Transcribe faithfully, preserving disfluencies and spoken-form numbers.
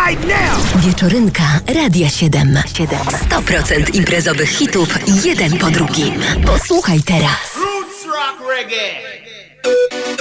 right now! Wieczorynka Radia siedem. sto procent imprezowych hitów, jeden po drugim. Posłuchaj teraz. Roots rock reggae!